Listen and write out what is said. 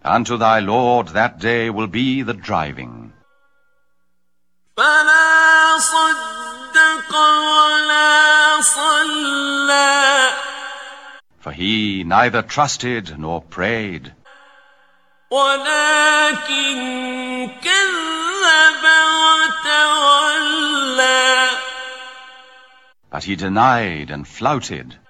Unto thy Lord that day will be the driving. فلا صدق ولا صلى. For he neither trusted nor prayed, ولكن كذب وتولى. but he denied and flouted.